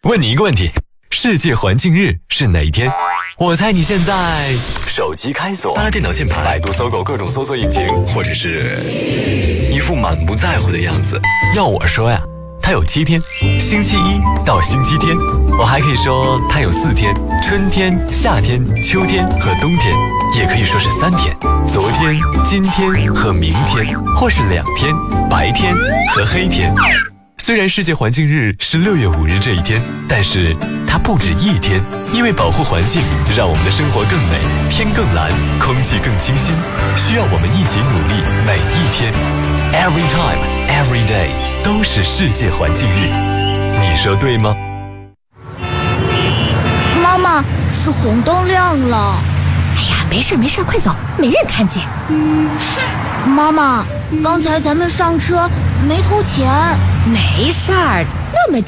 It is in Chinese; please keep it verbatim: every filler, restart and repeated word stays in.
问你一个问题，世界环境日是哪一天？我猜你现在手机开锁，拉电脑键盘，百度搜狗各种搜索引擎，或者是一副满不在乎的样子。要我说呀，它有七天，星期一到星期天。我还可以说它有四天，春天、夏天、秋天和冬天，也可以说是三天，昨天、今天和明天，或是两天，白天和黑天。虽然世界环境日是六月五日这一天，但是它不止一天，因为保护环境，让我们的生活更美，天更蓝，空气更清新，需要我们一起努力，每一天 ，every time, every day 都是世界环境日，你说对吗？ 妈妈，是红灯亮了。 哎呀，没事没事，快走，没人看见。 妈妈，刚才咱们上车没偷钱。 没事儿，那么